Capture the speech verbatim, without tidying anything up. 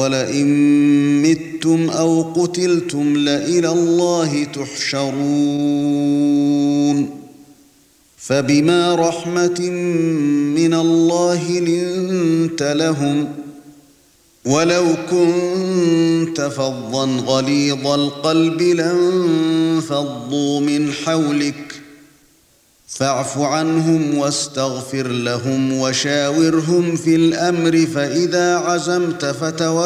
وَلَئِن مِّتُّمْ أَوْ قُتِلْتُمْ لَإِلَى اللَّهِ تُحْشَرُونَ فَبِمَا رَحْمَةٍ مِّنَ اللَّهِ لِنتَ لَهُمْ وَلَوْ كُنتَ فَظًّا غَلِيظَ الْقَلْبِ لَانفَضُّوا مِنْ حَوْلِكَ فاعف عنهم واستغفر لهم وشاورهم في الأمر فإذا عزمت فتوكل